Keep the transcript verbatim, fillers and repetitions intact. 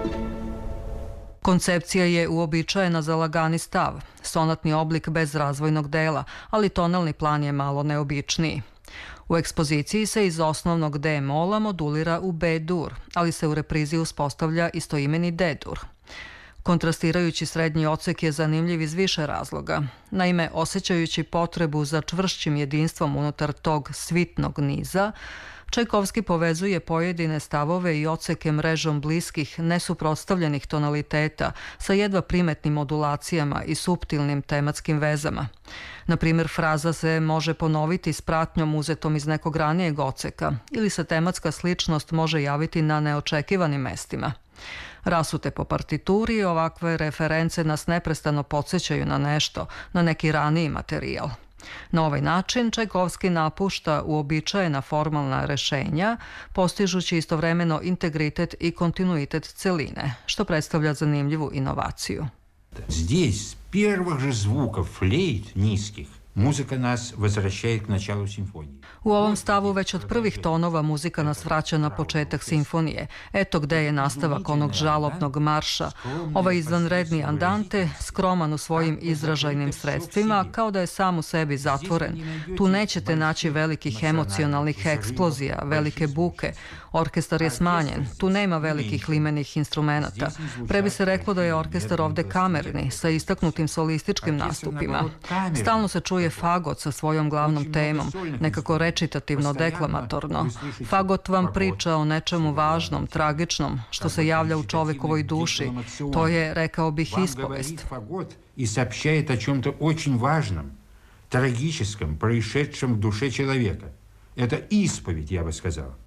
Koncepcija je uobičajena za lagani stav, sonatni oblik bez razvojnog dela, ali tonalni plan je malo neobičniji. U ekspoziciji se iz osnovnog D-mola modulira u B-dur, ali se u reprizi uspostavlja istoimeni D-dur. Kontrastirajući srednji odsek je zanimljiv iz više razloga. Naime, osjećajući potrebu za čvršćim jedinstvom unutar tog svitnog niza, Čajkovski povezuje pojedine stavove i odseke mrežom bliskih, nesuprotstavljenih tonaliteta sa jedva primetnim modulacijama i suptilnim tematskim vezama. Na primjer, fraza se može ponoviti s pratnjom uzetom iz nekog ranijeg odseka ili se tematska sličnost može javiti na neočekivanim mestima. Rasute po partituri, ovakve reference nas neprestano podsjećaju na nešto, na neki raniji materijal. Na ovaj način Čajkovski napušta uobičajena formalna rešenja, postižući istovremeno integritet i kontinuitet celine, što predstavlja zanimljivu inovaciju. Здесь с первых же звуков флейт низких muzika nas возвращает к началу симфонии. U ovom stavu već od prvih tonova muzika nas vraća na početak simfonije. Eto gde je nastavak onog žalobnog marša. Ovaj izvanredni andante, skroman u svojim izražajnim sredstvima, kao da je sam u sebi zatvoren. Tu nećete naći velikih emocionalnih eksplozija, velike buke. Orkestar je smanjen, tu nema velikih limenih instrumenata. Pre bi se reklo da je orkestar ovde kamerni, sa istaknutim solističkim nastupima. Stalno se čuje fagot sa svojom glavnom temom, nekako rečitativno, deklamatorno. Fagot vam priča o nečemu važnom, tragičnom, što se javlja u čovekovoj duši. To je, rekao bih, ispovest. I сообщает о чем-то очень важном, трагическом, происшедшем в душе человека. Это исповедь, я бы сказал.